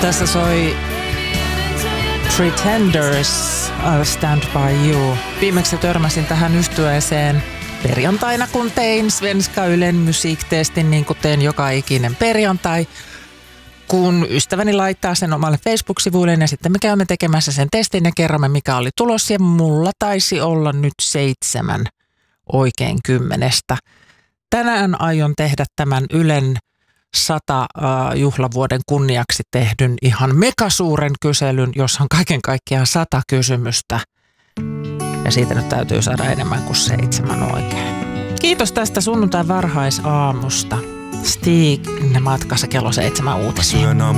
Tässä soi Pretenders, I'll Stand By You. Viimeksi törmäsin tähän yhtyeeseen perjantaina, kun tein Svenska Ylen musiiktestin, niin kuin teen joka ikinen perjantai. Kun ystäväni laittaa sen omalle Facebook-sivuilleen ja sitten me käymme tekemässä sen testin ja kerromme, mikä oli tulos. Ja mulla taisi olla nyt 7 oikein 10. Tänään aion tehdä tämän Ylen 100 juhlavuoden kunniaksi tehdyn ihan megasuuren kyselyn, jossa on kaiken kaikkiaan 100 kysymystä. Ja siitä nyt täytyy saada enemmän kuin 7 oikein. Kiitos tästä sunnuntai varhaisaamusta. Stig matkassa kello 7 uutisiin.